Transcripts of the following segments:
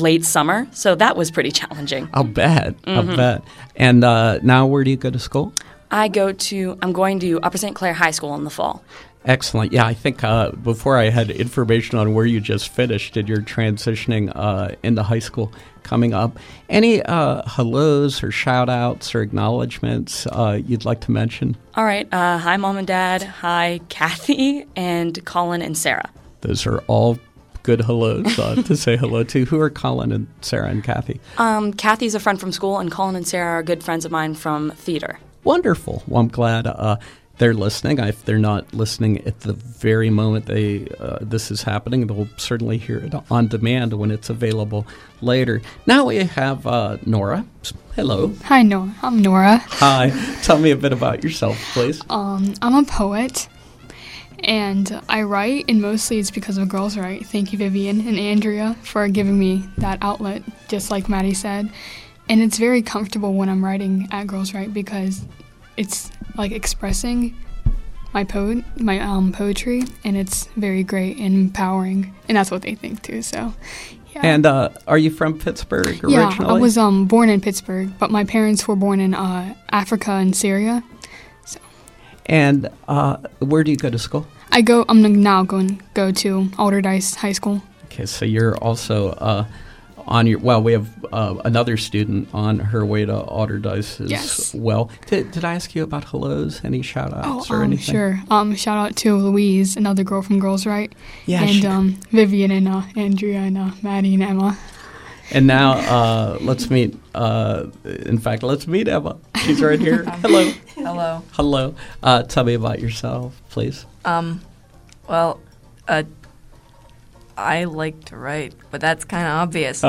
late summer, so that was pretty challenging. I'll bet. I'll bet. And now where do you go to school? I'm going to Upper St. Clair High School in the fall. Excellent. Yeah, I think before I had information on where you just finished and you're transitioning into high school coming up, any hellos or shout-outs or acknowledgments you'd like to mention? All right. Hi, Mom and Dad. Hi, Kathy and Colin and Sarah. Those are all good hellos to say hello to. Who are Colin and Sarah and Kathy? Kathy's a friend from school, and Colin and Sarah are good friends of mine from theater. Wonderful. Well, I'm glad they're listening. If they're not listening at the very moment this is happening, they'll certainly hear it on demand when it's available later. Now we have Nora. Hello. Hi, Nora. I'm Nora. Hi. Tell me a bit about yourself, please. I'm a poet, and I write, and mostly it's because of Girls Write. Thank you, Vivian and Andrea, for giving me that outlet, just like Maddie said. And it's very comfortable when I'm writing at Girls Write because it's like expressing my poetry, and it's very great and empowering, and that's what they think too. So, yeah. And are you from Pittsburgh originally? Yeah, I was born in Pittsburgh, but my parents were born in Africa and Syria. So. And where do you go to school? I'm now going to go to Alderdice High School. Okay, so you're also we have another student on her way to Alderdice as well. Did I ask you about hellos? Any shout-outs or anything? Sure. Shout-out to Louise, another girl from Girls Write. Yeah, and Vivian and Andrea and Maddie and Emma. And now let's meet Emma. She's right here. Hello. Hello. Hello. Tell me about yourself, please. I like to write, but that's kind of obvious.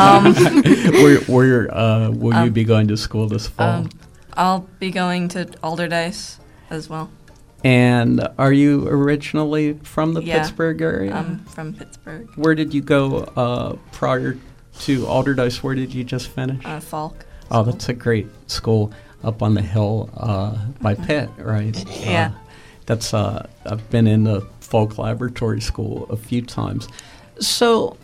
Will you be going to school this fall? I'll be going to Alderdice as well. And are you originally from the Pittsburgh area? I'm from Pittsburgh. Where did you go prior to Alderdice? Where did you just finish? Falk. Oh, that's a great school up on the hill by Pitt, right? Yeah. I've been in the Falk Laboratory School a few times. So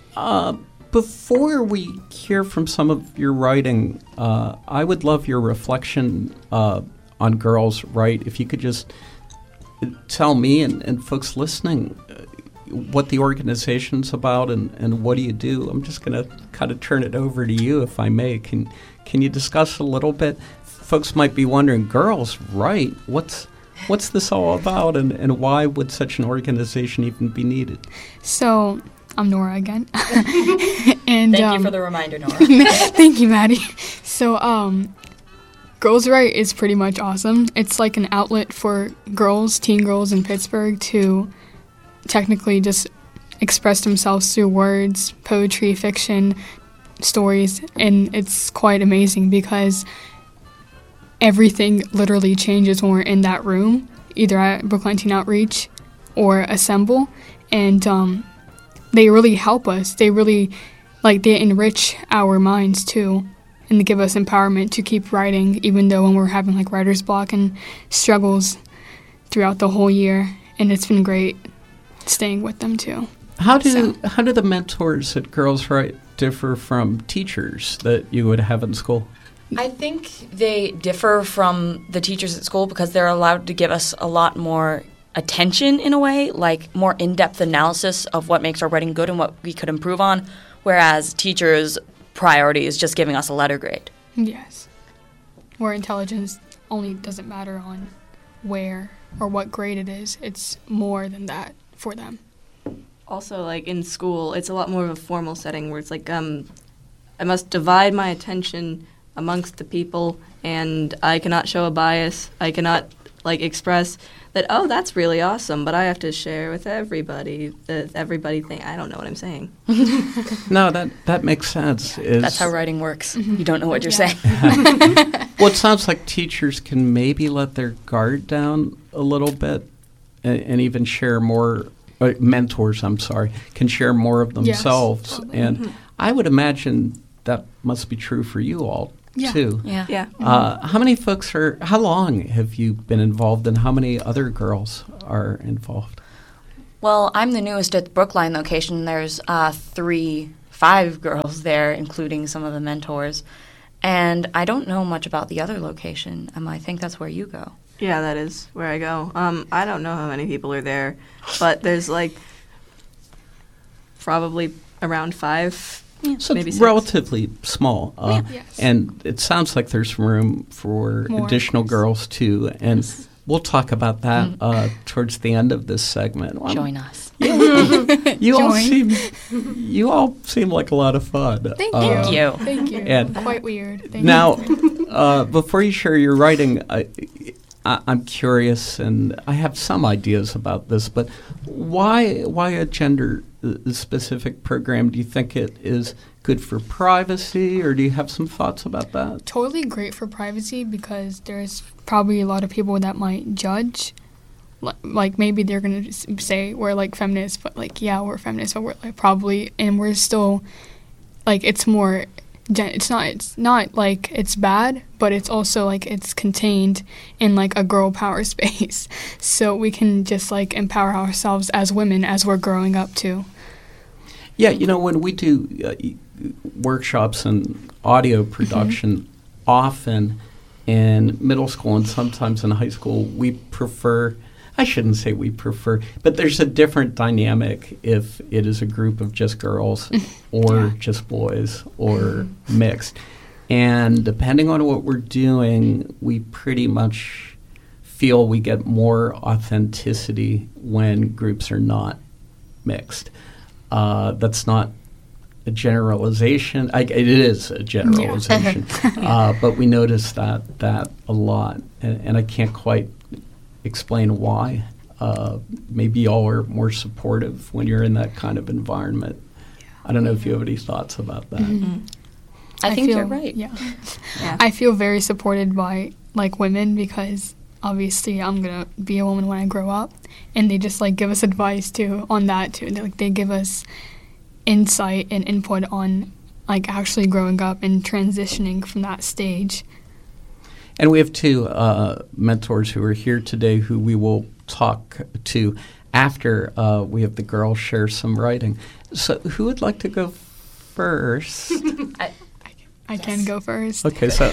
before we hear from some of your writing, I would love your reflection on Girls Write. If you could just tell me and folks listening what the organization's about and what do you do. I'm just going to kind of turn it over to you, if I may. Can you discuss a little bit? Folks might be wondering, Girls Write, what's this all about, and why would such an organization even be needed? So, I'm Nora again. And thank you for the reminder, Nora. Thank you, Maddie. So, Girls Write is pretty much awesome. It's like an outlet for teen girls in Pittsburgh to technically just express themselves through words, poetry, fiction, stories, and it's quite amazing because everything literally changes when we're in that room, either at Brookline Teen Outreach or Assemble, and they really help us. They really, they enrich our minds too, and they give us empowerment to keep writing, even though when we're having writer's block and struggles throughout the whole year, and it's been great staying with them too. How do the mentors at Girls Write differ from teachers that you would have in school? I think they differ from the teachers at school because they're allowed to give us a lot more attention in a way, like more in-depth analysis of what makes our writing good and what we could improve on, whereas teachers' priority is just giving us a letter grade. Yes. Where intelligence only doesn't matter on where or what grade it is. It's more than that for them. Also, in school, it's a lot more of a formal setting where it's I must divide my attention amongst the people, and I cannot show a bias. I cannot express that, oh, that's really awesome, but I have to share with everybody that everybody think I don't know what I'm saying. No, that makes sense. That's how writing works. Mm-hmm. You don't know what you're saying. Well, it sounds like teachers can maybe let their guard down a little bit and even share more. Mentors, can share more of themselves. Yes. And I would imagine that must be true for you all, too. Yeah. How long have you been involved, and how many other girls are involved? Well, I'm the newest at the Brookline location. There's three 5 girls there, including some of the mentors. And I don't know much about the other location. I think that's where you go. Yeah, that is where I go. I don't know how many people are there, but there's like probably around 5. So maybe it's 6. relatively small. Yes. And it sounds like there's room for More, additional of course. girls, too. And we'll talk about that towards the end of this segment. Well, Join us. you all Join. seem like a lot of fun. Thank Thank you. you. Thank you. And Quite weird. Thank Now, you. before you share your writing, I'm curious, and I have some ideas about this, but why a gender-specific program? Do you think it is good for privacy, or do you have some thoughts about that? Totally great for privacy because there's probably a lot of people that might judge. Like maybe they're going to say we're like feminists, but like, yeah, we're feminists, but we're like probably, and we're still like, it's more, it's not like it's bad, but it's also like it's contained in like a girl power space. So we can just like empower ourselves as women as we're growing up too. Yeah, when we do workshops and audio production, often in middle school and sometimes in high school, we prefer, I shouldn't say we prefer, but there's a different dynamic if it is a group of just girls or just boys or mixed. And depending on what we're doing, we pretty much feel we get more authenticity when groups are not mixed. That's not a generalization. It is a generalization, but we notice that a lot, and I can't quite explain why. Maybe y'all are more supportive when you're in that kind of environment. I don't know if you have any thoughts about that. Mm-hmm. I think feel, you're right. Yeah. Yeah. I feel very supported by like women because obviously I'm gonna be a woman when I grow up, and they just like give us advice too on that too. They give us insight and input on like actually growing up and transitioning from that stage. And we have 2 mentors who are here today who we will talk to after we have the girls share some writing. So who would like to go first? I can go first. Okay, so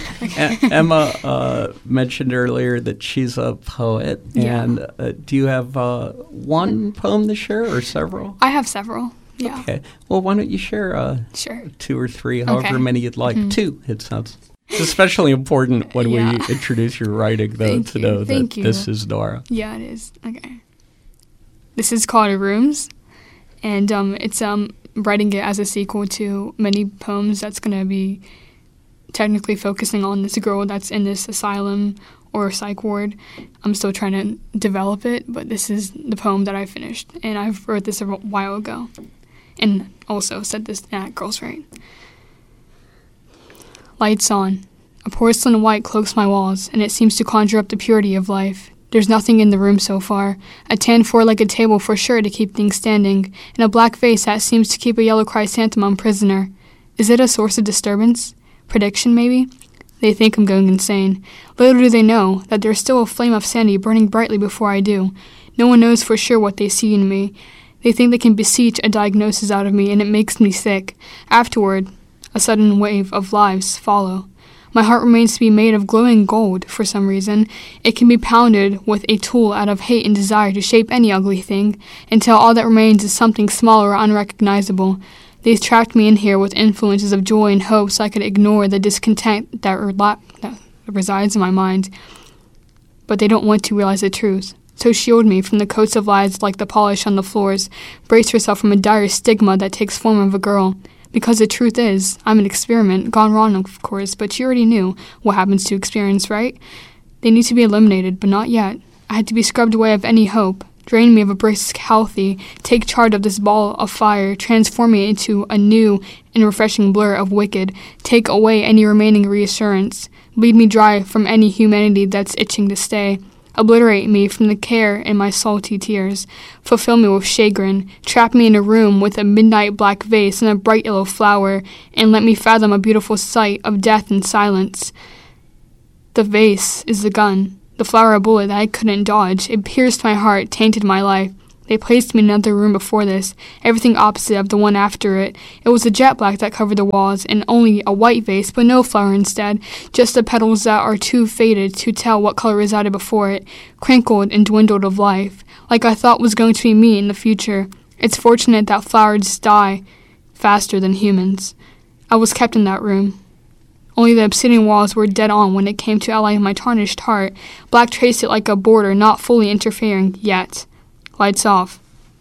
Emma mentioned earlier that she's a poet. Yeah. And do you have one poem to share or several? I have several. Yeah. Okay. Well, why don't you share Sure. 2 or 3, however Okay. many you'd like. 2, it sounds. It's especially important when Yeah. we introduce your writing, though, Thank to you. know Thank that you. this is Nora. Yeah, it is. Okay. This is called Rooms, and it's writing it as a sequel to many poems that's going to be technically focusing on this girl that's in this asylum or psych ward. I'm still trying to develop it, but this is the poem that I finished, and I wrote this a while ago, and also said this at Girls Write. Lights on. A porcelain white cloaks my walls, and it seems to conjure up the purity of life. There's nothing in the room so far. A tan 4-legged table for sure to keep things standing, and a black face that seems to keep a yellow chrysanthemum prisoner. Is it a source of disturbance? Prediction, maybe? They think I'm going insane. Little do they know that there's still a flame of sanity burning brightly before I do. No one knows for sure what they see in me. They think they can beseech a diagnosis out of me, and it makes me sick. Afterward, a sudden wave of lives follow. My heart remains to be made of glowing gold for some reason. It can be pounded with a tool out of hate and desire to shape any ugly thing, until all that remains is something small or unrecognizable. They trapped me in here with influences of joy and hope so I could ignore the discontent that resides in my mind. But they don't want to realize the truth. So shield me from the coats of lies like the polish on the floors. Brace yourself from a dire stigma that takes form of a girl. Because the truth is, I'm an experiment, gone wrong, of course, but you already knew what happens to experiments, right? They need to be eliminated, but not yet. I had to be scrubbed away of any hope. Drain me of a brisk, healthy, take charge of this ball of fire, transform me into a new and refreshing blur of wicked, take away any remaining reassurance, bleed me dry from any humanity that's itching to stay. Obliterate me from the care in my salty tears. Fulfill me with chagrin. Trap me in a room with a midnight black vase and a bright yellow flower, and let me fathom a beautiful sight of death and silence. The vase is the gun. The flower a bullet that I couldn't dodge. It pierced my heart, tainted my life. They placed me in another room before this, everything opposite of the one after it. It was a jet black that covered the walls, and only a white vase, but no flower instead, just the petals that are too faded to tell what color resided before it, crinkled and dwindled of life, like I thought was going to be me in the future. It's fortunate that flowers die faster than humans. I was kept in that room. Only the obsidian walls were dead on when it came to outlining my tarnished heart. Black traced it like a border, not fully interfering yet. Lights off.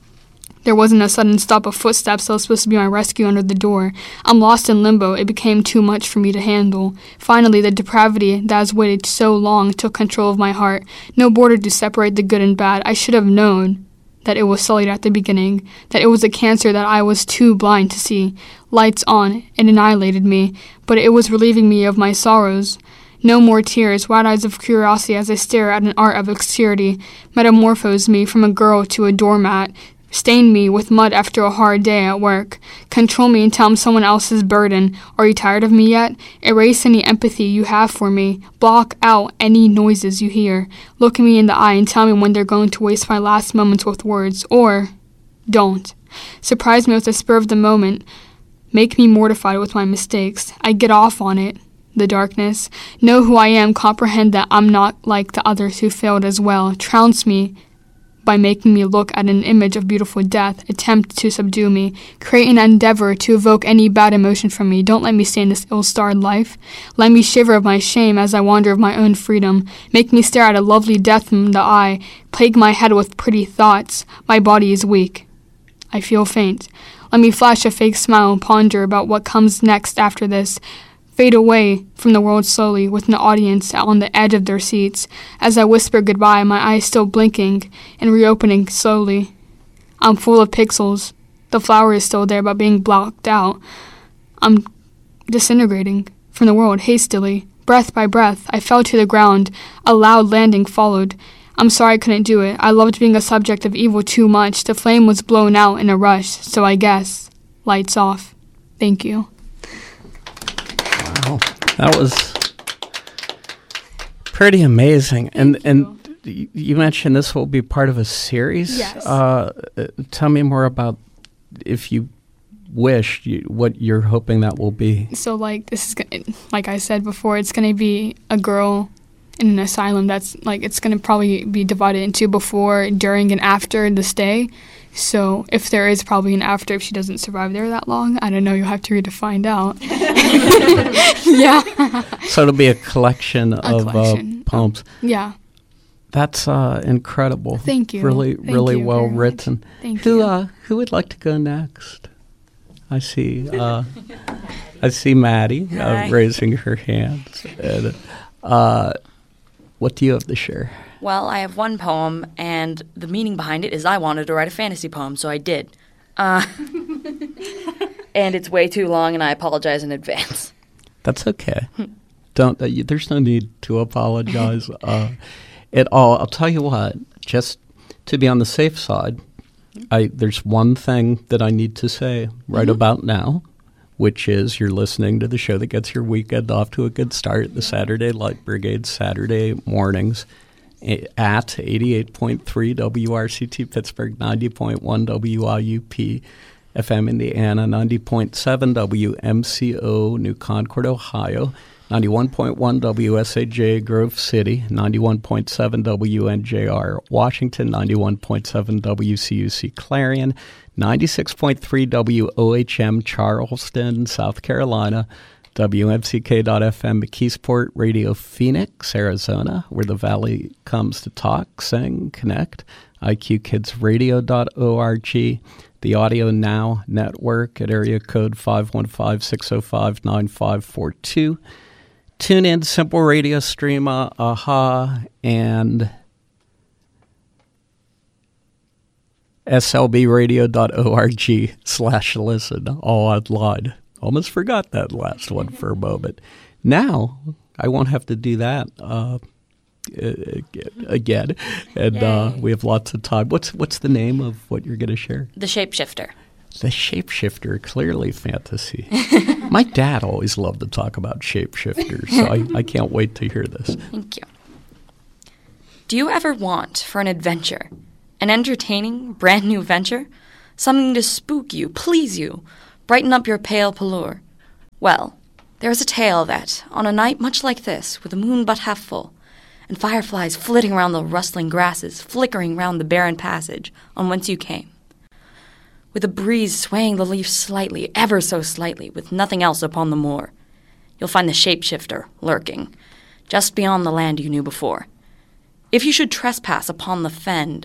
There wasn't a sudden stop of footsteps that was supposed to be my rescue under the door. I'm lost in limbo. It became too much for me to handle. Finally, the depravity that has waited so long took control of my heart. No border to separate the good and bad. I should have known that it was sullied at the beginning, that it was a cancer that I was too blind to see. Lights on, it annihilated me, but it was relieving me of my sorrows. No more tears, wide eyes of curiosity as I stare at an art of obscurity, metamorphosed me from a girl to a doormat, stain me with mud after a hard day at work, control me until I'm someone else's burden. Are you tired of me yet? Erase any empathy you have for me. Block out any noises you hear. Look me in the eye and tell me when they're going to waste my last moments with words, or don't. Surprise me with the spur of the moment. Make me mortified with my mistakes. I get off on it. The darkness. Know who I am. Comprehend that I'm not like the others who failed as well. Trounce me by making me look at an image of beautiful death, attempt to subdue me, create an endeavor to evoke any bad emotion from me. Don't let me stay in this ill-starred life. Let me shiver of my shame as I wander of my own freedom. Make me stare at a lovely death in the eye, plague my head with pretty thoughts. My body is weak. I feel faint. Let me flash a fake smile and ponder about what comes next after this. Fade away from the world slowly with an audience on the edge of their seats. As I whisper goodbye, my eyes still blinking and reopening slowly. I'm full of pixels. The flower is still there but being blocked out. I'm disintegrating from the world hastily. Breath by breath, I fell to the ground. A loud landing followed. I'm sorry I couldn't do it. I loved being a subject of evil too much. The flame was blown out in a rush, so I guess. Lights off. Thank you. Wow, that was pretty amazing. And you mentioned this will be part of a series. Yes. Tell me more about, if you wish, what you're hoping that will be. So, this is, like I said before, it's going to be a girl in an asylum that's, it's going to probably be divided into before, during, and after the stay. So if there is probably an after if she doesn't survive there that long. I don't know. You'll have to read to find out. Yeah. So it'll be a collection of poems. Yeah. That's incredible. Thank you. Really, Thank really you well very written. Thank you. Who would like to go next? I see. I see Maddie raising her hands. And, what do you have to share? Well, I have one poem, and the meaning behind it is I wanted to write a fantasy poem, so I did. And it's way too long, and I apologize in advance. That's okay. There's no need to apologize at all. I'll tell you what, just to be on the safe side, there's one thing that I need to say right about now, which is you're listening to the show that gets your weekend off to a good start, the Saturday Light Brigade, Saturday mornings at 88.3 WRCT Pittsburgh, 90.1 WIUP FM Indiana, 90.7 WMCO New Concord, Ohio, 91.1 WSAJ Grove City, 91.7 WNJR Washington, 91.7 WCUC Clarion, 96.3 WOHM Charleston, South Carolina, WMCK.FM McKeesport, Radio Phoenix, Arizona, where the Valley comes to talk, sing, connect, IQKidsRadio.org, the Audio Now Network at area code 515-605-9542, TuneIn, Simple Radio, Streama, AHA, and slbradio.org/listen, all online. Almost forgot that last one for a moment. Now, I won't have to do that again. And we have lots of time. What's the name of what you're going to share? The Shapeshifter. The Shapeshifter, clearly fantasy. My dad always loved to talk about shapeshifters, so I can't wait to hear this. Thank you. Do you ever want for an adventure An entertaining, brand new venture? Something to spook you, please you, brighten up your pale pallor. Well, there is a tale that, on a night much like this, with the moon but half full, and fireflies flitting round the rustling grasses, flickering round the barren passage on whence you came, with a breeze swaying the leaves slightly, ever so slightly, with nothing else upon the moor, you'll find the shapeshifter lurking, just beyond the land you knew before. If you should trespass upon the fen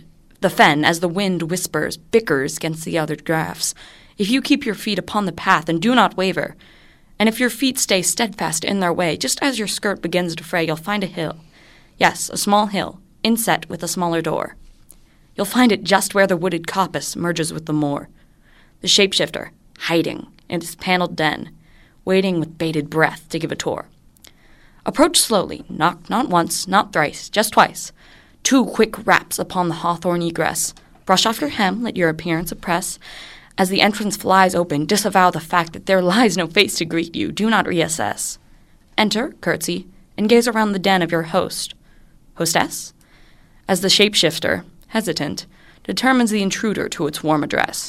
as the wind whispers, bickers against the other draughts, if you keep your feet upon the path and do not waver, and if your feet stay steadfast in their way, just as your skirt begins to fray, you'll find a hill. Yes, a small hill, inset with a smaller door. You'll find it just where the wooded coppice merges with the moor. The shapeshifter, hiding in his paneled den, waiting with bated breath to give a tour. Approach slowly, knock not once, not thrice, just twice. 2 quick raps upon the hawthorn egress. Brush off your hem, let your appearance oppress. As the entrance flies open, disavow the fact that there lies no face to greet you. Do not reassess. Enter, curtsy, and gaze around the den of your host. Hostess? As the shapeshifter, hesitant, determines the intruder to its warm address.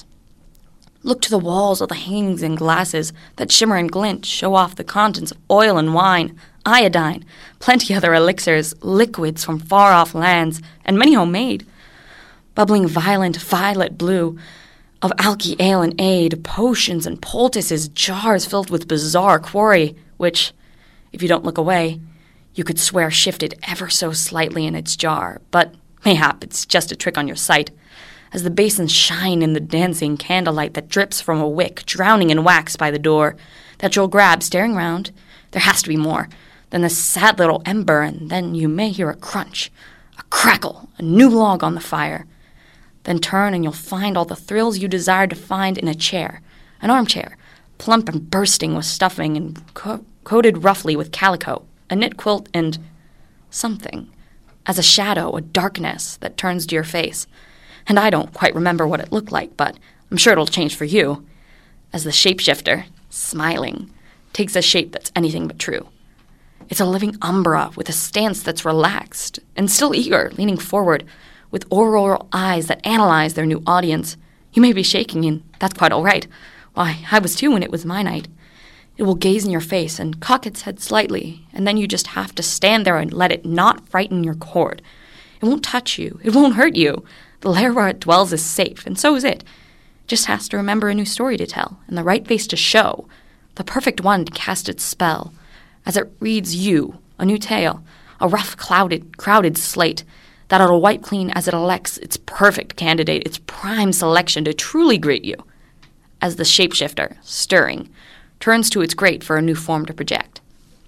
Look to the walls of the hangings and glasses that shimmer and glint, show off the contents of oil and wine, iodine, plenty other elixirs, liquids from far-off lands, and many homemade. Bubbling violent violet blue, of alky ale and aid, potions and poultices, jars filled with bizarre quarry, which, if you don't look away, you could swear shifted ever so slightly in its jar, but mayhap it's just a trick on your sight, as the basins shine in the dancing candlelight that drips from a wick, drowning in wax by the door, that you'll grab, staring round. There has to be more than this sad little ember, and then you may hear a crunch, a crackle, a new log on the fire. Then turn and you'll find all the thrills you desired to find in a chair, an armchair, plump and bursting with stuffing and coated roughly with calico, a knit quilt, and something, as a shadow, a darkness that turns to your face. And I don't quite remember what it looked like, but I'm sure it'll change for you, as the shapeshifter, smiling, takes a shape that's anything but true. It's a living umbra with a stance that's relaxed and still eager, leaning forward, with auroral eyes that analyze their new audience. You may be shaking, and that's quite all right. Why, I was too when it was my night. It will gaze in your face and cock its head slightly, and then you just have to stand there and let it not frighten your cord. It won't touch you. It won't hurt you. The lair where it dwells is safe, and so is it. It just has to remember a new story to tell, and the right face to show, the perfect one to cast its spell, as it reads you, a new tale, a rough, crowded slate, that'll wipe clean as it elects its perfect candidate, its prime selection to truly greet you, as the shapeshifter, stirring, turns to its grate for a new form to project.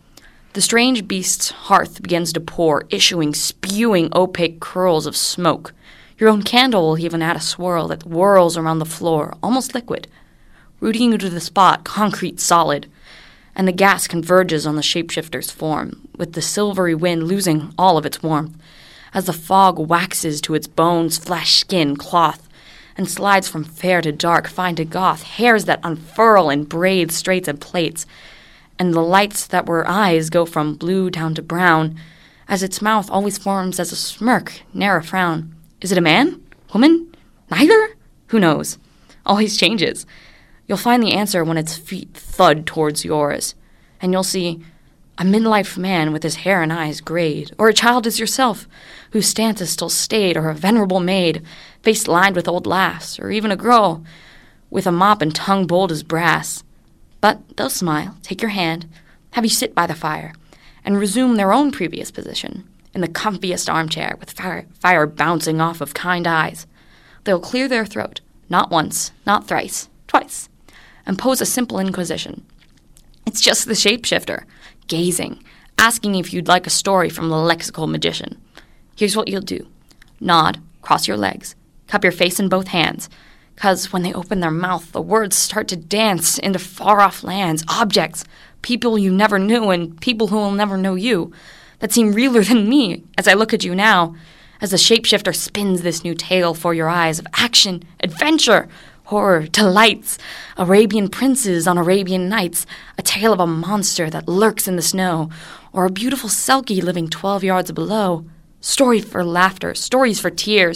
The strange beast's hearth begins to pour, issuing, spewing opaque curls of smoke. Your own candle will even add a swirl that whirls around the floor, almost liquid, rooting you to the spot, concrete solid, and the gas converges on the shapeshifter's form, with the silvery wind losing all of its warmth, as the fog waxes to its bones, flesh, skin, cloth, and slides from fair to dark, fine to goth, hairs that unfurl in braids, straights, and plaits, and the lights that were eyes go from blue down to brown, as its mouth always forms as a smirk, ne'er a frown. Is it a man? Woman? Neither? Who knows? Always changes. You'll find the answer when its feet thud towards yours, and you'll see a midlife man with his hair and eyes grayed, or a child as yourself, whose stance is still staid, or a venerable maid, face lined with old laughs, or even a girl with a mop and tongue bold as brass. But they'll smile, take your hand, have you sit by the fire, and resume their own previous position, in the comfiest armchair, with fire bouncing off of kind eyes. They'll clear their throat, not once, not thrice, twice, and pose a simple inquisition. It's just the shapeshifter, gazing, asking if you'd like a story from the lexical magician. Here's what you'll do. Nod, cross your legs, cup your face in both hands, 'cause when they open their mouth, the words start to dance into far-off lands, objects, people you never knew and people who will never know you, that seem realer than me as I look at you now, as the shapeshifter spins this new tale for your eyes of action, adventure, horror, delights, Arabian princes on Arabian nights, a tale of a monster that lurks in the snow, or a beautiful selkie living 12 yards below. Story for laughter, stories for tears,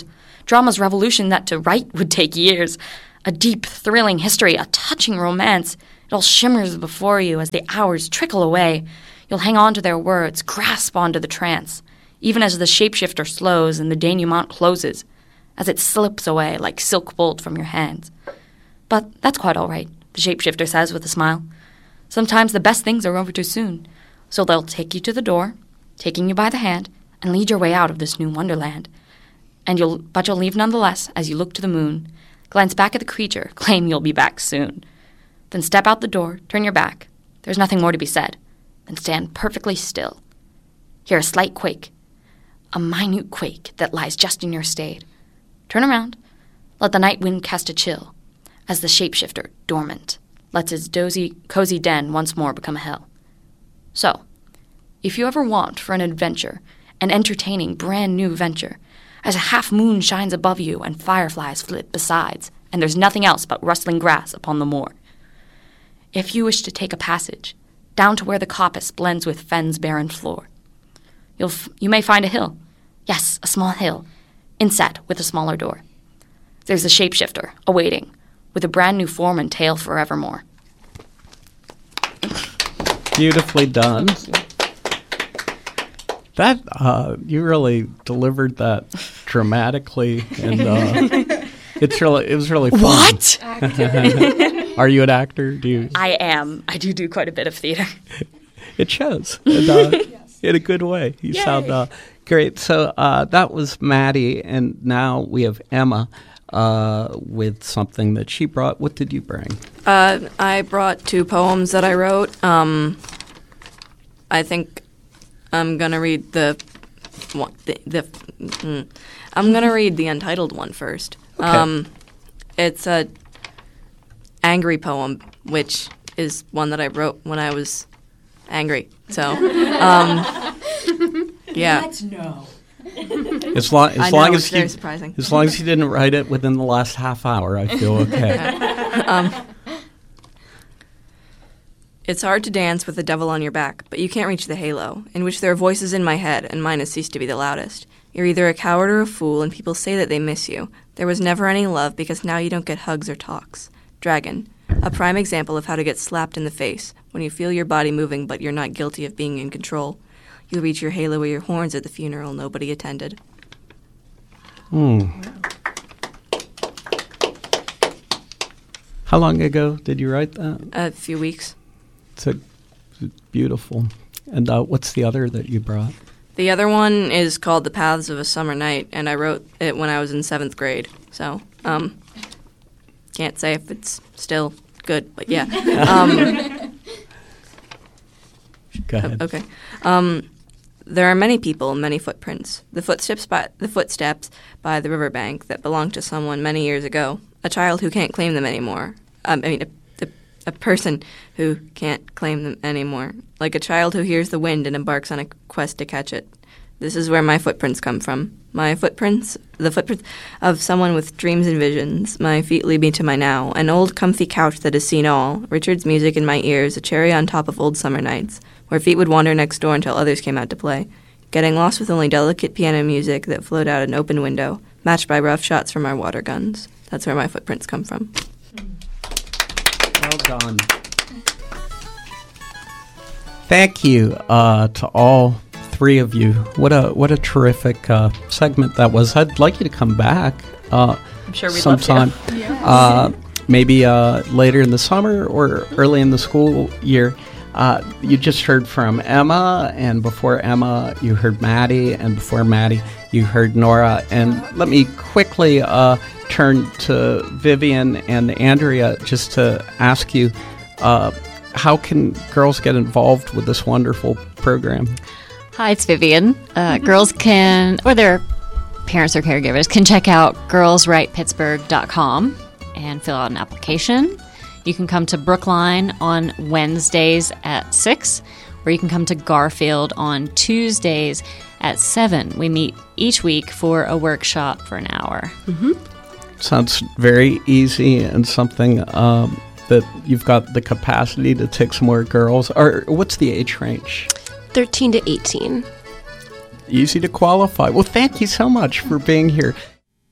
Drama's revolution that to write would take years. A deep, thrilling history, a touching romance. It all shimmers before you as the hours trickle away. You'll hang on to their words, grasp onto the trance, even as the shapeshifter slows and the denouement closes, as it slips away like silk bolt from your hands. But that's quite all right, the shapeshifter says with a smile. Sometimes the best things are over too soon, so they'll take you to the door, taking you by the hand, and lead your way out of this new wonderland. But you'll leave nonetheless as you look to the moon, glance back at the creature, claim you'll be back soon. Then step out the door, turn your back. There's nothing more to be said. Then stand perfectly still. Hear a slight quake, a minute quake that lies just in your stade. Turn around, let the night wind cast a chill, as the shapeshifter, dormant, lets his cozy den once more become a hell. So, if you ever want for an adventure, an entertaining, brand-new venture, as a half-moon shines above you and fireflies flit besides, and there's nothing else but rustling grass upon the moor. If you wish to take a passage, down to where the coppice blends with fen's barren floor, you may find a hill. Yes, a small hill, inset with a smaller door. There's a shapeshifter, awaiting, with a brand-new form and tale forevermore. Beautifully done. That you really delivered that dramatically, and it was really fun. What? Are you an actor? I am. I do quite a bit of theater. It shows, and, in a good way. You Yay. sound great. So that was Maddie, and now we have Emma with something that she brought. What did you bring? I brought 2 poems that I wrote. I think I'm gonna read I'm gonna read the untitled one first. Okay. It's a angry poem, which is one that I wrote when I was angry. So, yeah. Let's know. As long it's very surprising. As long as you didn't write it within the last half hour, I feel okay. It's hard to dance with the devil on your back, but you can't reach the halo, in which there are voices in my head, and mine has ceased to be the loudest. You're either a coward or a fool, and people say that they miss you. There was never any love, because now you don't get hugs or talks. Dragon, a prime example of how to get slapped in the face, when you feel your body moving, but you're not guilty of being in control. You'll reach your halo with your horns at the funeral nobody attended. How long ago did you write that? A few weeks. It's beautiful. And what's the other that you brought? The other one is called The Paths of a Summer Night, and I wrote it when I was in 7th grade. So, can't say if it's still good, but yeah. Go ahead. Okay. There are many people, many footprints. The footsteps by the riverbank that belonged to someone many years ago. A child who can't claim them anymore. A person who can't claim them anymore. Like a child who hears the wind and embarks on a quest to catch it. This is where my footprints come from. My footprints, the footprints of someone with dreams and visions. My feet lead me to my now. An old comfy couch that has seen all. Richard's music in my ears, a cherry on top of old summer nights, where feet would wander next door until others came out to play. Getting lost with only delicate piano music that flowed out an open window, matched by rough shots from our water guns. That's where my footprints come from. Well done. Thank you to all 3 of you. What a terrific segment that was. I'd like you to come back. I'm sure we'd sometime. love to. Yes. Maybe later in the summer or early in the school year. You just heard from Emma, and before Emma, you heard Maddie, and before Maddie, you heard Nora. And let me quickly turn to Vivian and Andrea just to ask you, how can girls get involved with this wonderful program? Hi, it's Vivian. Girls can, or their parents or caregivers, can check out girlswritepittsburgh.com and fill out an application. You can come to Brookline on Wednesdays at 6, or you can come to Garfield on Tuesdays at 7. We meet each week for a workshop for an hour. Mm-hmm. Sounds very easy and something that you've got the capacity to take some more girls. Or what's the age range? 13 to 18. Easy to qualify. Well, thank you so much for being here.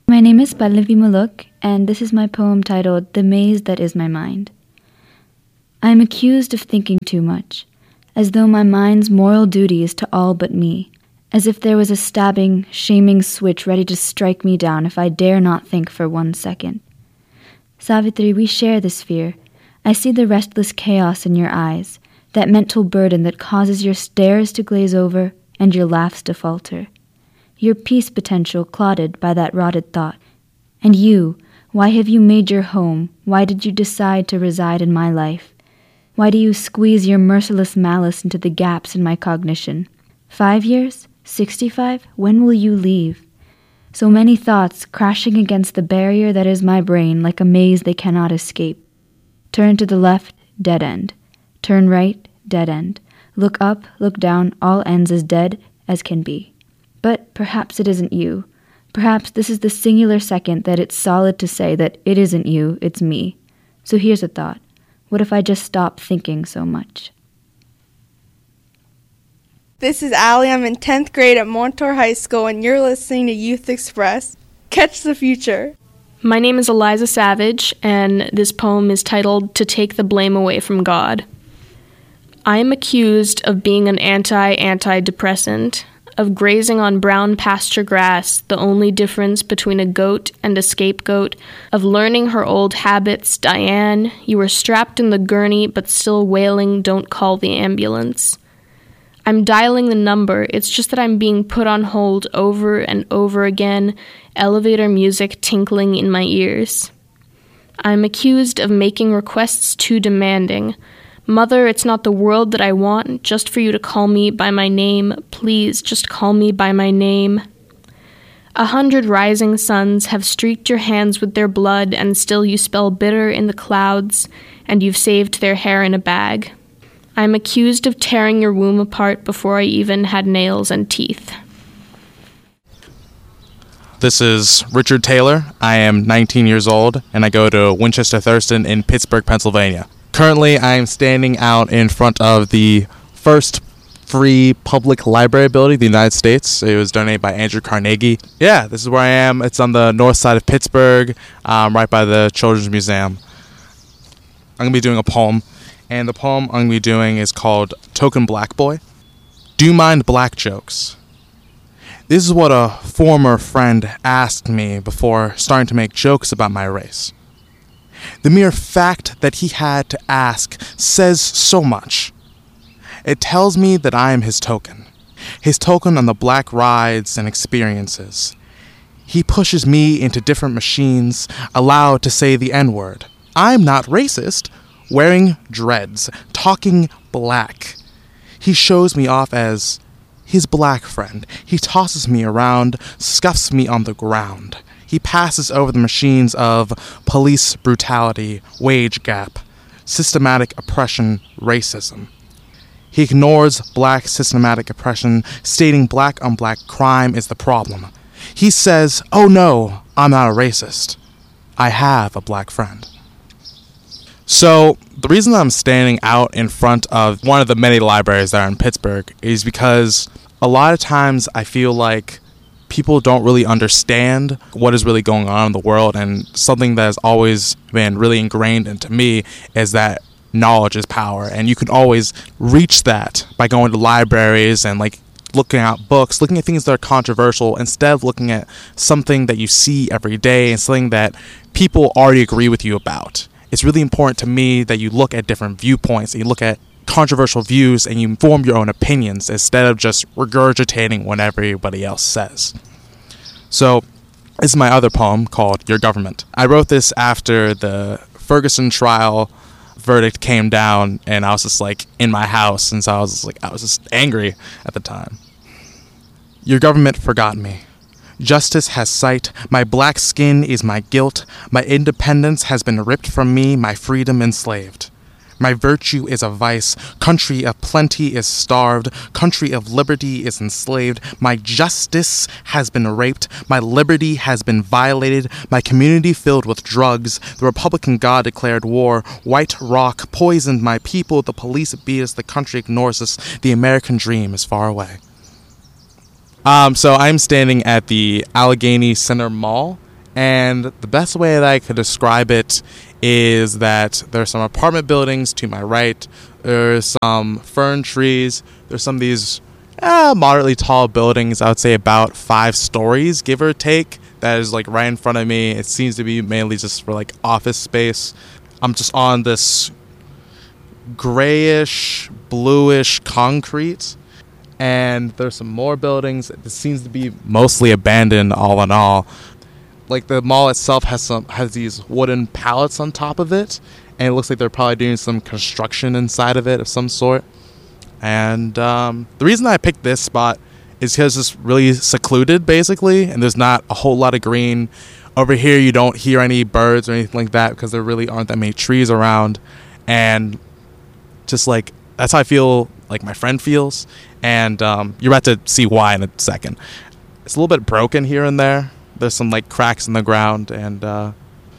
My name is Pallavi Muluk, and this is my poem titled The Maze That Is My Mind. I am accused of thinking too much, as though my mind's moral duty is to all but me, as if there was a stabbing, shaming switch ready to strike me down if I dare not think for 1 second. Savitri, we share this fear. I see the restless chaos in your eyes, that mental burden that causes your stares to glaze over and your laughs to falter. Your peace potential clouded by that rotted thought. And you, why have you made your home? Why did you decide to reside in my life? Why do you squeeze your merciless malice into the gaps in my cognition? 5 years? 65? When will you leave? So many thoughts crashing against the barrier that is my brain like a maze they cannot escape. Turn to the left, dead end. Turn right, dead end. Look up, look down, all ends as dead as can be. But perhaps it isn't you. Perhaps this is the singular second that it's solid to say that it isn't you, it's me. So here's a thought. What if I just stopped thinking so much? This is Allie. I'm in 10th grade at Montour High School, and you're listening to Youth Express. Catch the future. My name is Eliza Savage, and this poem is titled To Take the Blame Away from God. I am accused of being an antidepressant, of grazing on brown pasture grass, the only difference between a goat and a scapegoat, of learning her old habits. Diane, you were strapped in the gurney but still wailing, don't call the ambulance. I'm dialing the number, it's just that I'm being put on hold over and over again, elevator music tinkling in my ears. I'm accused of making requests too demanding. Mother, it's not the world that I want, just for you to call me by my name. Please, just call me by my name. 100 rising suns have streaked your hands with their blood, and still you spell bitter in the clouds, and you've saved their hair in a bag. I'm accused of tearing your womb apart before I even had nails and teeth. This is Richard Taylor. I am 19 years old, and I go to Winchester Thurston in Pittsburgh, Pennsylvania. Currently, I am standing out in front of the first free public library building in the United States. It was donated by Andrew Carnegie. Yeah, this is where I am. It's on the north side of Pittsburgh, right by the Children's Museum. I'm going to be doing a poem, and the poem I'm going to be doing is called Token Black Boy. Do you mind black jokes? This is what a former friend asked me before starting to make jokes about my race. The mere fact that he had to ask says so much. It tells me that I am his token on the black rides and experiences. He pushes me into different machines, allowed to say the N-word. I'm not racist, wearing dreads, talking black. He shows me off as his black friend. He tosses me around, scuffs me on the ground. He passes over the machines of police brutality, wage gap, systematic oppression, racism. He ignores black systematic oppression, stating black on black crime is the problem. He says, oh no, I'm not a racist. I have a black friend. So, the reason I'm standing out in front of one of the many libraries that are in Pittsburgh is because a lot of times I feel like people don't really understand what is really going on in the world, and something that has always been really ingrained into me is that knowledge is power, and you can always reach that by going to libraries and looking at books, looking at things that are controversial instead of looking at something that you see every day and something that people already agree with you about. It's really important to me that you look at different viewpoints and you look at controversial views and you form your own opinions instead of just regurgitating what everybody else says. So, this is my other poem called Your Government. I wrote this after the Ferguson trial verdict came down, and I was just in my house, and so I was just angry at the time. Your government forgot me. Justice has sight. My black skin is my guilt. My independence has been ripped from me, my freedom enslaved. My virtue is a vice. Country of plenty is starved. Country of liberty is enslaved. My justice has been raped. My liberty has been violated. My community filled with drugs. The Republican God declared war. White rock poisoned my people. The police beat us. The country ignores us. The American dream is far away. So I'm standing at the Allegheny Center Mall And the best way that I could describe it is that there's some apartment buildings to my right. There's some fern trees. There's some of these moderately tall buildings, I would say about 5 stories, give or take, that is like right in front of me. It seems to be mainly just for like office space. I'm just on this grayish, bluish concrete. And there's some more buildings. It seems to be mostly abandoned all in all. Like the mall itself has these wooden pallets on top of it, and it looks like they're probably doing some construction inside of it of some sort. And the reason I picked this spot is because it's really secluded, basically, and there's not a whole lot of green. Over here, you don't hear any birds or anything like that because there really aren't that many trees around. And just like, that's how I feel like my friend feels. And you're about to see why in a second. It's a little bit broken here and there. There's some like cracks in the ground, and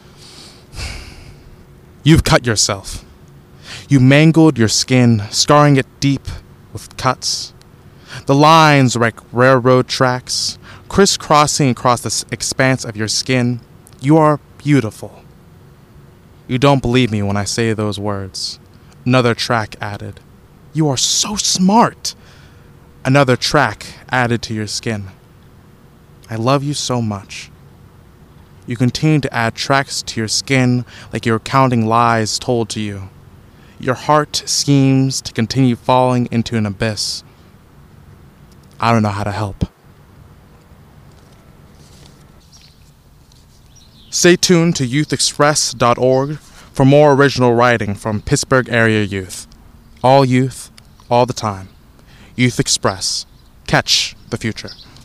you've cut yourself. You mangled your skin, scarring it deep with cuts. The lines are like railroad tracks, crisscrossing across the expanse of your skin. You are beautiful. You don't believe me when I say those words. Another track added. You are so smart. Another track added to your skin. I love you so much. You continue to add tracks to your skin like you're counting lies told to you. Your heart seems to continue falling into an abyss. I don't know how to help. Stay tuned to youthexpress.org for more original writing from Pittsburgh area youth. All youth, all the time. Youth Express. Catch the future.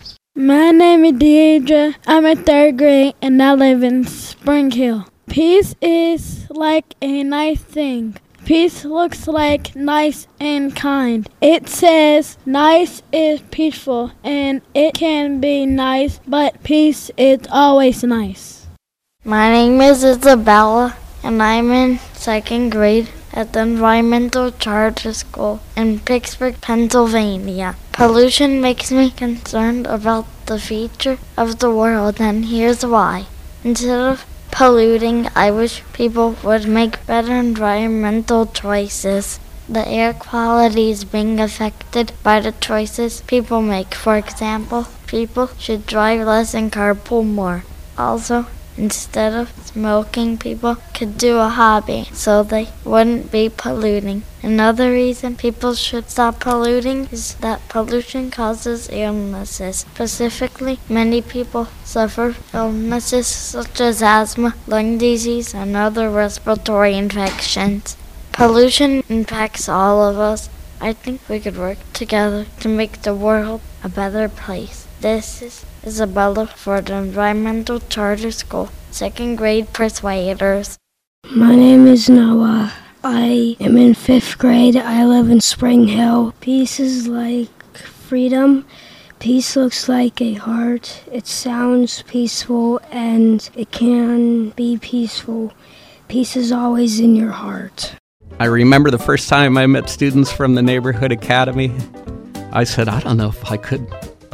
My name is Deidre. I'm in 3rd grade and I live in Spring Hill. Peace is like a nice thing. Peace looks like nice and kind. It says nice is peaceful and it can be nice, but peace is always nice. My name is Isabella and I'm in 2nd grade at the Environmental Charter School in Pittsburgh, Pennsylvania. Pollution makes me concerned about the future of the world, and here's why. Instead of polluting, I wish people would make better environmental choices. The air quality is being affected by the choices people make. For example, people should drive less and carpool more. Also, instead of smoking, people could do a hobby so they wouldn't be polluting. Another reason people should stop polluting is that pollution causes illnesses. Specifically, many people suffer illnesses such as asthma, lung disease, and other respiratory infections. Pollution impacts all of us. I think we could work together to make the world a better place. This is Isabella for the Environmental Charter School, 2nd grade Persuaders. My name is Noah. I am in 5th grade. I live in Spring Hill. Peace is like freedom. Peace looks like a heart. It sounds peaceful and it can be peaceful. Peace is always in your heart. I remember the first time I met students from the Neighborhood Academy. I said, I don't know if I could.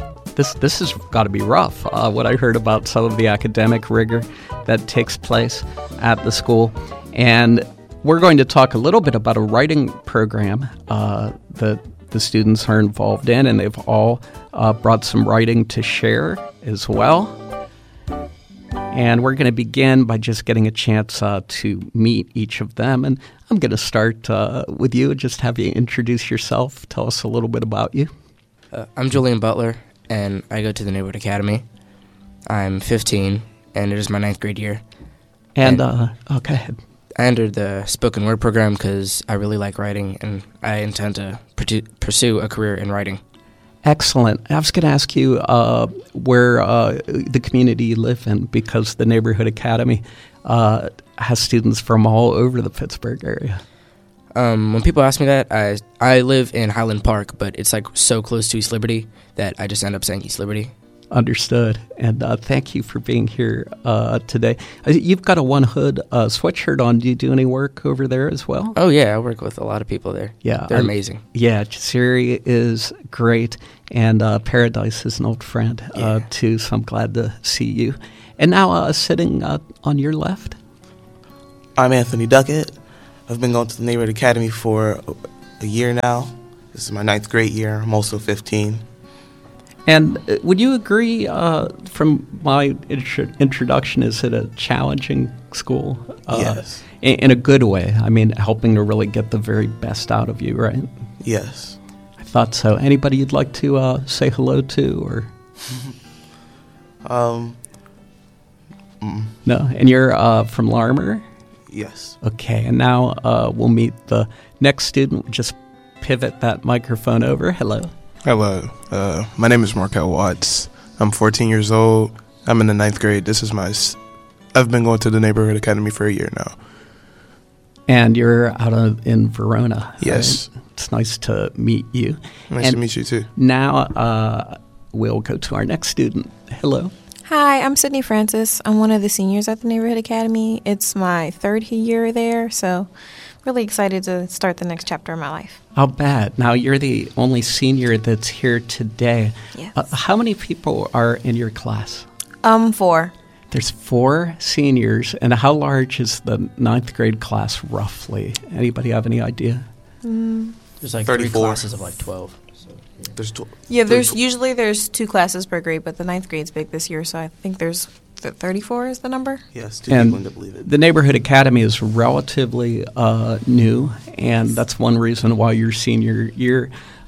This has got to be rough, what I heard about some of the academic rigor that takes place at the school. And we're going to talk a little bit about a writing program that the students are involved in, and they've all brought some writing to share as well. And we're going to begin by just getting a chance to meet each of them. And I'm going to start with you, just have you introduce yourself, tell us a little bit about you. I'm Julian Butler, and I go to the Neighborhood Academy. I'm 15, and it is my 9th grade year. And go ahead. I entered the spoken word program because I really like writing, and I intend to pursue a career in writing. Excellent. I was going to ask you where the community you live in, because the Neighborhood Academy has students from all over the Pittsburgh area. When people ask me that, I live in Highland Park, but it's like so close to East Liberty that I just end up saying East Liberty. Understood. And thank you for being here today. You've got a One Hood sweatshirt on. Do you do any work over there as well? Oh, yeah. I work with a lot of people there. Yeah. They're amazing. Yeah. Jasiri is great. And Paradise is an old friend, too. So I'm glad to see you. And now sitting on your left. I'm Anthony Duckett. I've been going to the Neighborhood Academy for a year now. This is my 9th grade year. I'm also 15. And would you agree, from my introduction, is it a challenging school? Yes. In a good way. I mean, helping to really get the very best out of you, right? Yes. I thought so. Anybody you'd like to say hello to, or? No? And you're from Larmer? Yes. Okay, and now we'll meet the next student. Just pivot that microphone over. Hello. Hello. My name is Markel Watts. I'm 14 years old. I'm in the 9th grade. I've been going to the Neighborhood Academy for a year now. And you're out in Verona. Yes. Right? It's nice to meet you. Nice to meet you, too. Now we'll go to our next student. Hello. Hi, I'm Sydney Francis. I'm one of the seniors at the Neighborhood Academy. It's my 3rd year there, so really excited to start the next chapter of my life. I'll bet. Now, you're the only senior that's here today. Yes. How many people are in your class? 4. There's 4 seniors. And how large is the 9th grade class, roughly? Anybody have any idea? There's like 34. 3 classes of like 12. So, yeah. There's 12. Yeah, there's 2 classes per grade, but the 9th grade's big this year, so I think there's 34 is the number. Yes, 2 and people to believe it. The Neighborhood Academy is relatively new, and that's one reason why your senior year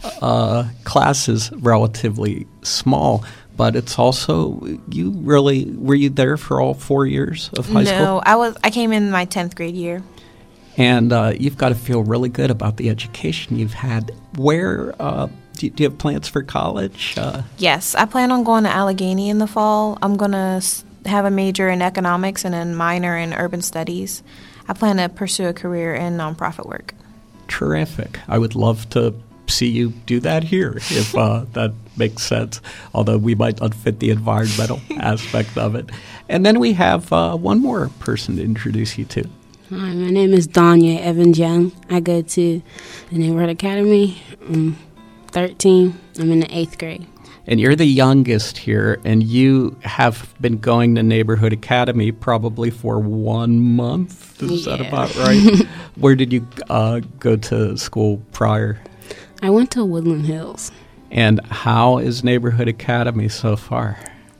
class is relatively small. But it's also, were you there for all 4 years of high school? No, I came in my 10th grade year. And you've got to feel really good about the education you've had. Where do you have plans for college? Yes, I plan on going to Allegheny in the fall. I'm going to have a major in economics and a minor in urban studies. I plan to pursue a career in nonprofit work. Terrific. I would love to see you do that here, if that makes sense, although we might not fit the environmental aspect of it. And then we have one more person to introduce you to. Hi, my name is Danya Evans Young. I go to the Neighborhood Academy. I'm 13. I'm in the 8th grade. And you're the youngest here, and you have been going to Neighborhood Academy probably for 1 month. Is that about right? Where did you go to school prior? I went to Woodland Hills. And how is Neighborhood Academy so far?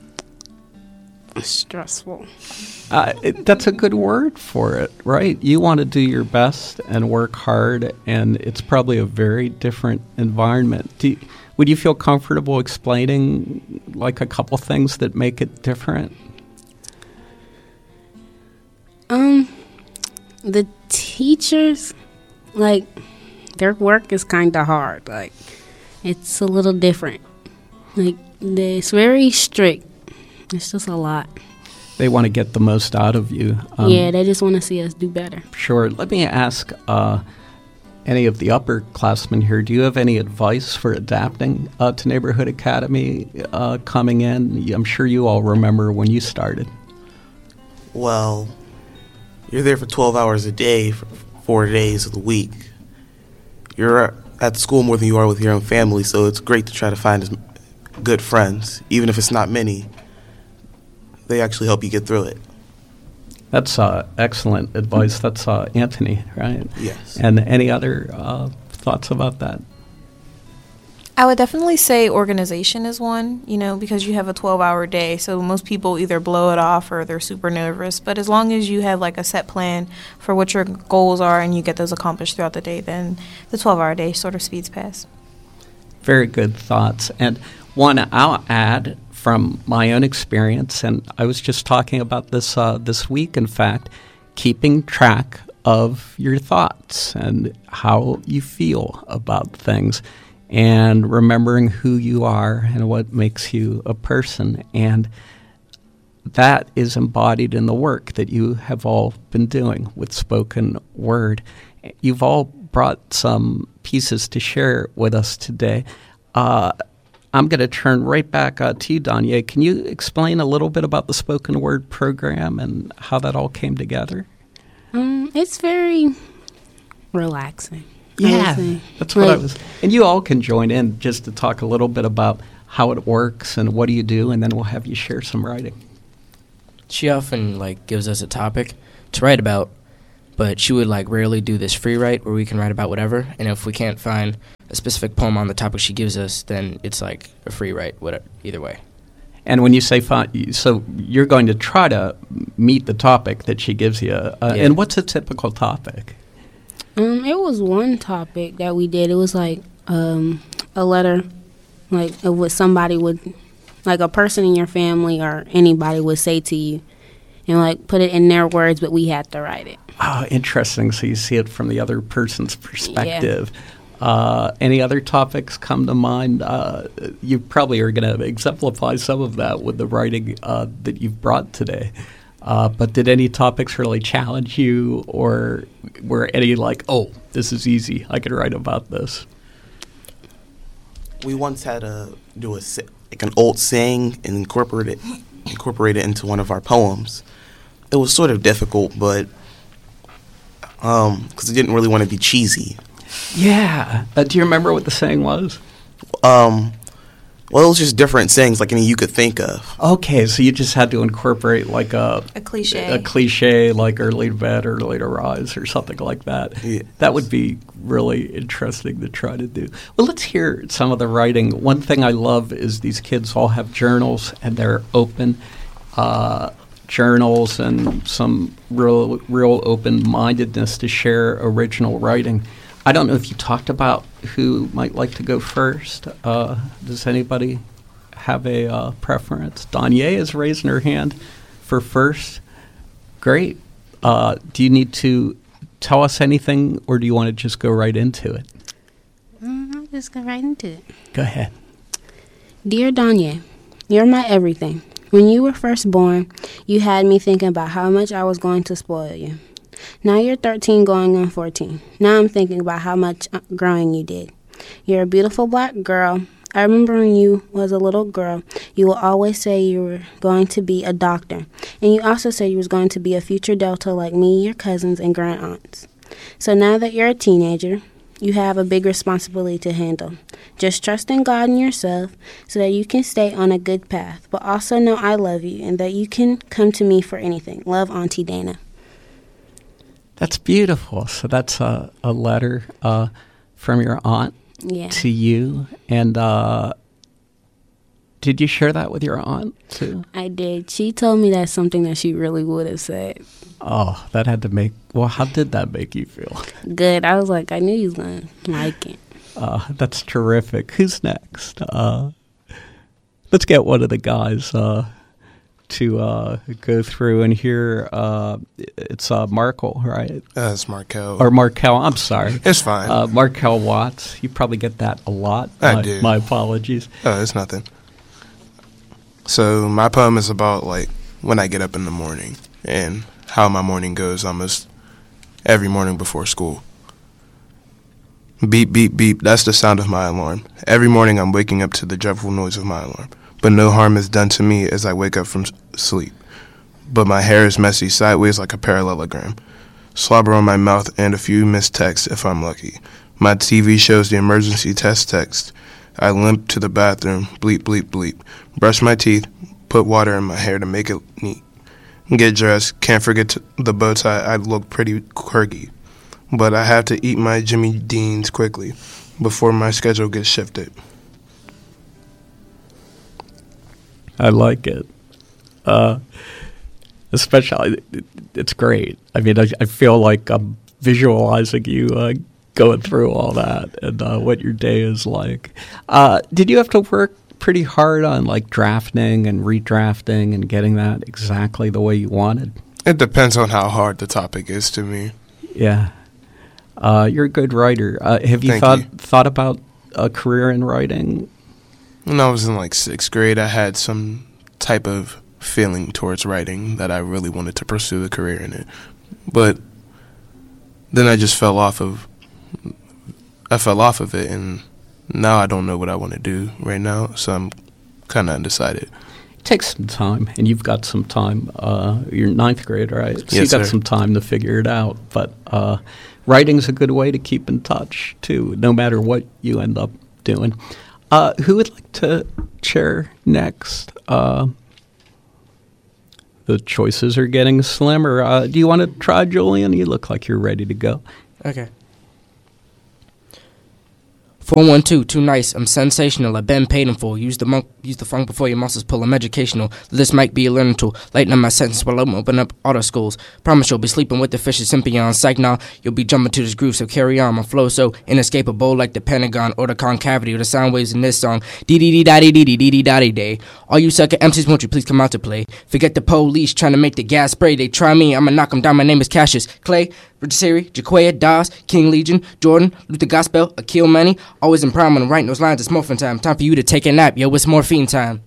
Stressful. That's a good word for it, right? You want to do your best and work hard, and it's probably a very different environment. Would you feel comfortable explaining like a couple things that make it different? The teachers, like, their work is kind of hard. Like, it's a little different. Like, it's very strict. It's just a lot. They want to get the most out of you. Yeah, they just want to see us do better. Sure. Let me ask any of the upperclassmen here, do you have any advice for adapting to Neighborhood Academy coming in? I'm sure you all remember when you started. Well, you're there for 12 hours a day for 4 days of the week. You're at school more than you are with your own family, so it's great to try to find good friends, even if it's not many. They actually help you get through it. That's excellent advice. That's Anthony, right? Yes. And any other thoughts about that? I would definitely say organization is one, because you have a 12-hour day. So most people either blow it off or they're super nervous. But as long as you have like a set plan for what your goals are and you get those accomplished throughout the day, then the 12-hour day sort of speeds past. Very good thoughts. And one I'll add from my own experience, and I was just talking about this this week, in fact, keeping track of your thoughts and how you feel about things, and remembering who you are and what makes you a person. And that is embodied in the work that you have all been doing with spoken word. You've all brought some pieces to share with us today. I'm going to turn right back to you, Danya. Can you explain a little bit about the spoken word program and how that all came together? It's very relaxing. Yeah, that's what I was. And you all can join in just to talk a little bit about how it works and what do you do, and then we'll have you share some writing. She often gives us a topic to write about, but she would rarely do this free write where we can write about whatever. And if we can't find a specific poem on the topic she gives us, then it's a free write, either way. And when you say so you're going to try to meet the topic that she gives you. And what's a typical topic? It was one topic that we did. It was a letter, of what somebody would, a person in your family or anybody would say to you, and put it in their words, but we had to write it. Oh, interesting. So you see it from the other person's perspective. Yeah. Any other topics come to mind? You probably are going to exemplify some of that with the writing that you've brought today. But did any topics really challenge you, or were any oh, this is easy, I could write about this? We once had to do an old saying and incorporate it into one of our poems. It was sort of difficult, but because we didn't really want to be cheesy. Yeah. Do you remember what the saying was? Well, it was just different sayings any you could think of. Okay, so you just had to incorporate a cliche. A cliche early to bed, early to rise or something like that. Yeah. That would be really interesting to try to do. Well, let's hear some of the writing. One thing I love is these kids all have journals, and they're open journals and some real open-mindedness to share original writing. I don't know if you talked about who might like to go first. Does anybody have a preference? Danya is raising her hand for first. Great. Do you need to tell us anything, or do you want to just go right into it? I'll just go right into it. Go ahead. Dear Danya, you're my everything. When you were first born, you had me thinking about how much I was going to spoil you. Now you're 13 going on 14. Now I'm thinking about how much growing you did. You're a beautiful black girl. I remember when you was a little girl, you would always say you were going to be a doctor. And you also said you was going to be a future Delta like me, your cousins, and grand aunts. So now that you're a teenager, you have a big responsibility to handle. Just trust in God and yourself so that you can stay on a good path. But also know I love you and that you can come to me for anything. Love, Auntie Dana. That's beautiful. So that's a letter from your aunt to you. And did you share that with your aunt too? I did. She told me that's something that she really would have said. Oh, that had to how did that make you feel? Good. I was I knew you was going to like it. That's terrific. Who's next? Let's get one of the guys to go through and hear. It's Markel, right? It's Markel. Or Markel, I'm sorry. It's fine. Markel Watts. You probably get that a lot. I do. My apologies. Oh, it's nothing. So my poem is about when I get up in the morning and how my morning goes almost every morning before school. Beep, beep, beep, that's the sound of my alarm. Every morning I'm waking up to the dreadful noise of my alarm. But no harm is done to me as I wake up from sleep. But my hair is messy sideways like a parallelogram. Slobber on my mouth and a few missed texts if I'm lucky. My TV shows the emergency test text. I limp to the bathroom, bleep, bleep, bleep. Brush my teeth, put water in my hair to make it neat. Get dressed, can't forget the bow tie, I look pretty quirky. But I have to eat my Jimmy Deans quickly before my schedule gets shifted. I like it. Especially, it's great. I mean, I feel like I'm visualizing you going through all that and what your day is like. Did you have to work pretty hard on drafting and redrafting and getting that exactly the way you wanted? It depends on how hard the topic is to me. Yeah. You're a good writer. Have you thought about a career in writing? When I was in 6th grade, I had some type of feeling towards writing that I really wanted to pursue a career in it. But then I just fell off of it, and Now I don't know what I want to do right now, so I'm kind of undecided. Take some time, and you've got some time. You're ninth grade, right? So Yes, you've got sir. some time to figure it out. But writing's a good way to keep in touch, too, no matter what you end up doing. Who would like to chair next? The choices are getting slimmer. Do you want to try, Julian? You look like you're ready to go. Okay. 412, too nice. I'm sensational. I've been paid in full. Use the funk before your muscles pull. I'm educational. This might be a learning tool. Lighten up my sentence while I'm open up auto schools. Promise you'll be sleeping with the fishes Sympion. Psych now, you'll be jumping to this groove, so carry on. My flow so inescapable like the Pentagon or the concavity or the sound waves in this song. Dee-dee-dee-da-dee-dee-dee-dee-da-dee-day. All you sucker MCs, won't you please come out to play? Forget the police trying to make the gas spray. They try me, I'ma knock them down. My name is Cassius Clay, Richard Siri, Jaquaya, Das, King Legion, Jordan, Luther Gospel, Akil Manny. Always in prime when I'm writing those lines. It's morphin' time. Time for you to take a nap. Yo, it's morphine time.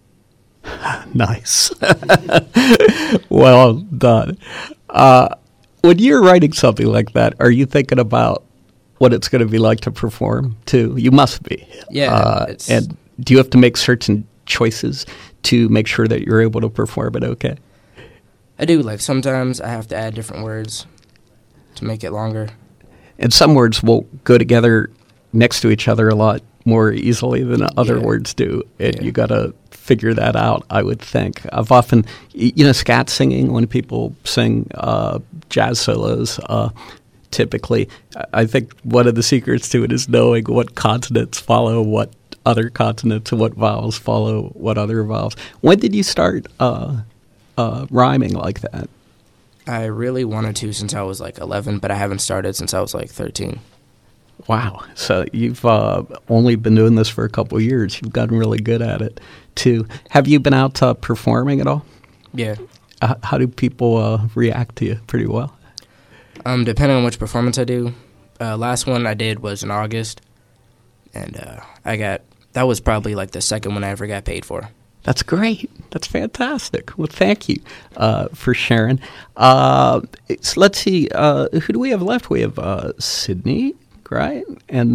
Nice. Well done. When you're writing something like that, are you thinking about what it's going to be like to perform, too? You must be. Yeah. And do you have to make certain choices to make sure that you're able to perform it okay? I do. Like, sometimes I have to add different words to make it longer. And some words will go together next to each other a lot more easily than other words do. And you got to figure that out, I would think. I've often, scat singing, when people sing jazz solos, typically, I think one of the secrets to it is knowing what consonants follow what other consonants and what vowels follow what other vowels. When did you start rhyming like that? I really wanted to since I was like 11, but I haven't started since I was like 13. Wow. So you've only been doing this for a couple of years. You've gotten really good at it, too. Have you been out performing at all? Yeah. How do people react to you? Pretty well? Depending on which performance I do. Last one I did was in August, and that was probably like the second one I ever got paid for. That's great. That's fantastic. Well, thank you for sharing. So let's see. Who do we have left? We have Sydney, right? And,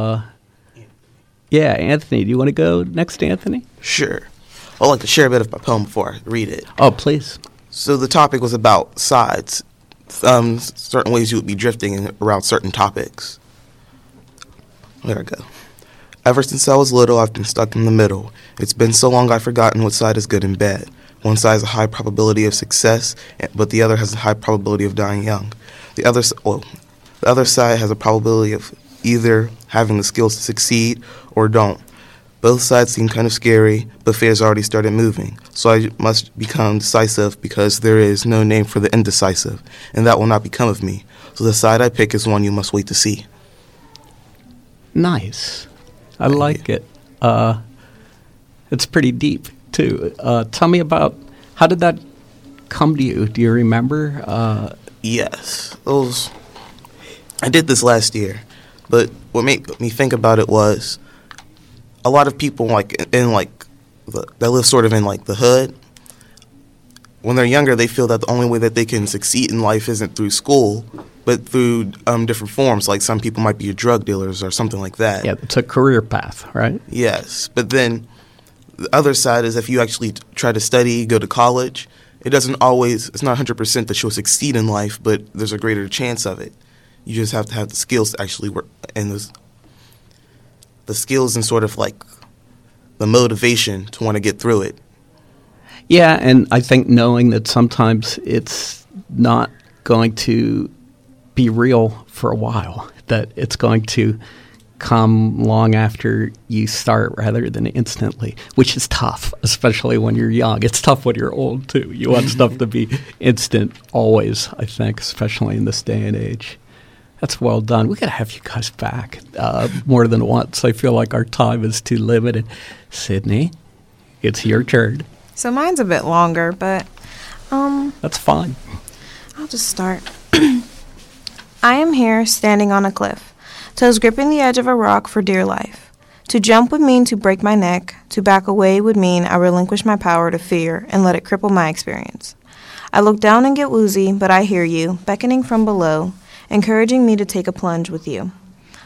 Anthony. Do you want to go next, Anthony? Sure. I'd like to share a bit of my poem before I read it. Oh, please. So the topic was about sides. Certain ways you would be drifting around certain topics. There I go. Ever since I was little, I've been stuck in the middle. It's been so long I've forgotten what side is good and bad. One side has a high probability of success, but the other has a high probability of dying young. The other side has a probability of either having the skills to succeed or don't. Both sides seem kind of scary, but fear's already started moving. So I must become decisive because there is no name for the indecisive, and that will not become of me. So the side I pick is one you must wait to see. Nice. I like it. It's pretty deep, too. Tell me about, how did that come to you? Do you remember? Yes. I did this last year, but what made me think about it was a lot of people that live sort of in like the hood. When they're younger, they feel that the only way that they can succeed in life isn't through school, but through different forms. Like some people might be drug dealers or something like that. Yeah, it's a career path, right? Yes, but then the other side is if you actually try to study, go to college, it's not 100% that you'll succeed in life, but there's a greater chance of it. You just have to have the skills to actually work, and the skills and sort of like the motivation to want to get through it. Yeah, and I think knowing that sometimes it's not going to be real for a while, that it's going to come long after you start rather than instantly, which is tough, especially when you're young. It's tough when you're old, too. You want stuff to be instant always, I think, especially in this day and age. That's well done. We got to have you guys back more than once. I feel like our time is too limited. Sydney, it's your turn. So mine's a bit longer, but that's fine. I'll just start. I am here standing on a cliff, toes gripping the edge of a rock for dear life. To jump would mean to break my neck. To back away would mean I relinquish my power to fear and let it cripple my experience. I look down and get woozy, but I hear you, beckoning from below, encouraging me to take a plunge with you.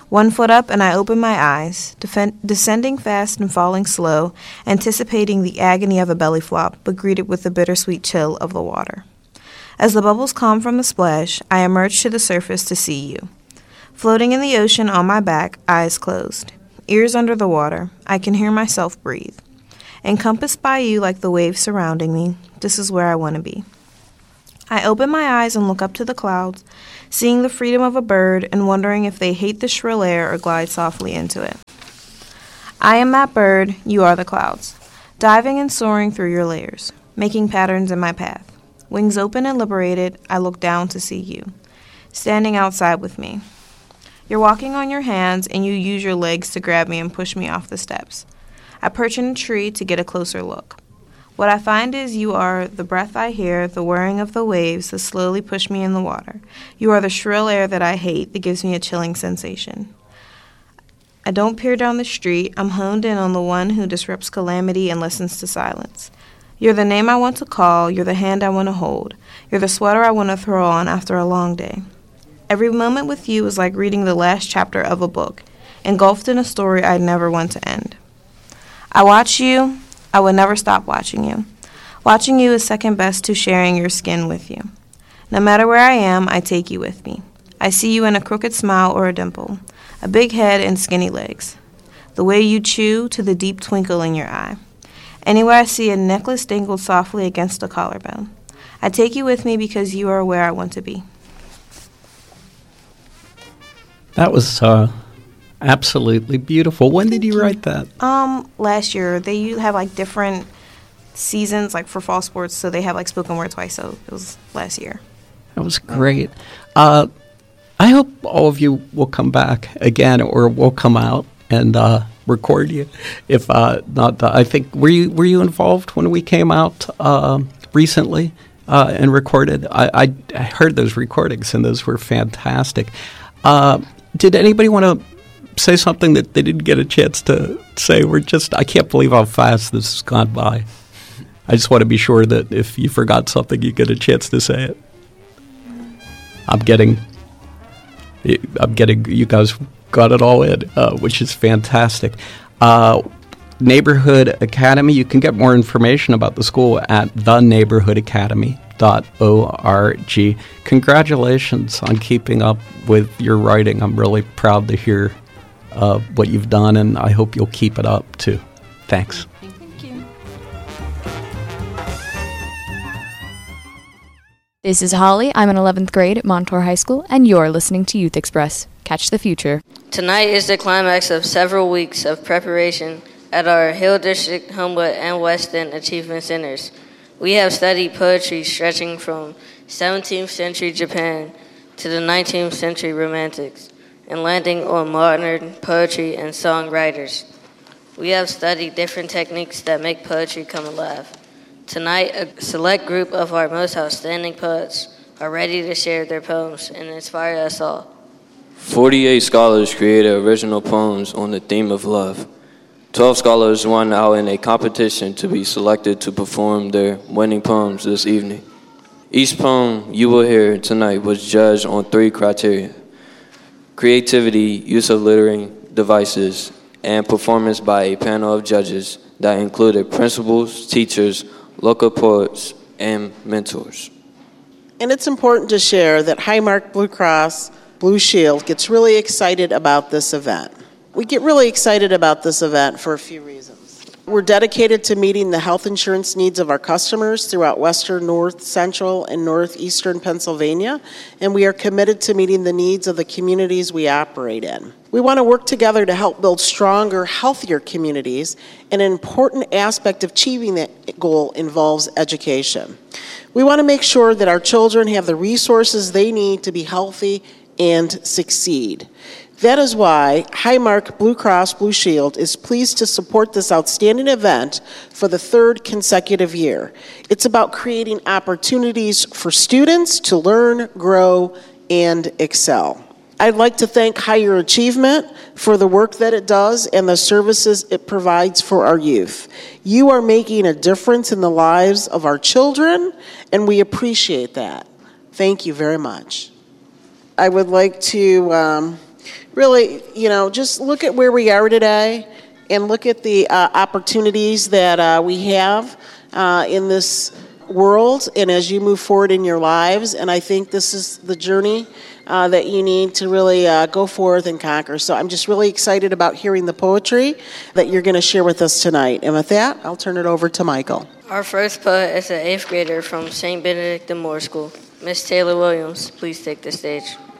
1 foot up and I open my eyes, descending fast and falling slow, anticipating the agony of a belly flop, but greeted with the bittersweet chill of the water. As the bubbles calm from the splash, I emerge to the surface to see you. Floating in the ocean on my back, eyes closed. Ears under the water, I can hear myself breathe. Encompassed by you like the waves surrounding me, this is where I want to be. I open my eyes and look up to the clouds, seeing the freedom of a bird and wondering if they hate the shrill air or glide softly into it. I am that bird, you are the clouds, diving and soaring through your layers, making patterns in my path. Wings open and liberated, I look down to see you, standing outside with me. You're walking on your hands and you use your legs to grab me and push me off the steps. I perch in a tree to get a closer look. What I find is you are the breath I hear, the whirring of the waves that slowly push me in the water. You are the shrill air that I hate that gives me a chilling sensation. I don't peer down the street, I'm honed in on the one who disrupts calamity and listens to silence. You're the name I want to call, you're the hand I want to hold, you're the sweater I want to throw on after a long day. Every moment with you is like reading the last chapter of a book, engulfed in a story I'd never want to end. I watch you, I would never stop watching you. Watching you is second best to sharing your skin with you. No matter where I am, I take you with me. I see you in a crooked smile or a dimple, a big head and skinny legs. The way you chew to the deep twinkle in your eye. Anywhere I see a necklace dangled softly against a collarbone. I take you with me because you are where I want to be. That was absolutely beautiful. When did you write that? Last year. They have like different seasons, like for fall sports, so they have like spoken word twice, so it was last year. That was great. I hope all of you will come back again, or will come out and record you. If not, I think were you involved when we came out recently and recorded? I heard those recordings and those were fantastic. Did anybody want to say something that they didn't get a chance to say? I can't believe how fast this has gone by. I just want to be sure that if you forgot something, you get a chance to say it. I'm getting you guys got it all in, which is fantastic. Neighborhood Academy, you can get more information about the school at theneighborhoodacademy.org. Congratulations on keeping up with your writing. I'm really proud to hear what you've done, and I hope you'll keep it up too. Thanks. Thank you. This is Holly. I'm in 11th grade at Montour High School, and you're listening to Youth Express. Catch the future. Tonight is the climax of several weeks of preparation at our Hill District, Homewood, and West End Achievement Centers. We have studied poetry stretching from 17th century Japan to the 19th century Romantics, and landing on modern poetry and songwriters. We have studied different techniques that make poetry come alive. Tonight, a select group of our most outstanding poets are ready to share their poems and inspire us all. 48 scholars created original poems on the theme of love. 12 scholars won out in a competition to be selected to perform their winning poems this evening. Each poem you will hear tonight was judged on 3 criteria: creativity, use of literary devices, and performance by a panel of judges that included principals, teachers, local poets, and mentors. And it's important to share that Highmark Blue Cross Blue Shield gets really excited about this event. We get really excited about this event for a few reasons. We're dedicated to meeting the health insurance needs of our customers throughout western, north, central, and northeastern Pennsylvania, and we are committed to meeting the needs of the communities we operate in. We want to work together to help build stronger, healthier communities, and an important aspect of achieving that goal involves education. We want to make sure that our children have the resources they need to be healthy and succeed. That is why Highmark Blue Cross Blue Shield is pleased to support this outstanding event for the 3rd consecutive year. It's about creating opportunities for students to learn, grow, and excel. I'd like to thank Higher Achievement for the work that it does and the services it provides for our youth. You are making a difference in the lives of our children, and we appreciate that. Thank you very much. I would like to really, just look at where we are today and look at the opportunities that we have in this world and as you move forward in your lives. And I think this is the journey that you need to really go forth and conquer. So I'm just really excited about hearing the poetry that you're going to share with us tonight. And with that, I'll turn it over to Michael. Our first poet is an 8th grader from St. Benedict de Moore School. Miss Taylor Williams, please take the stage.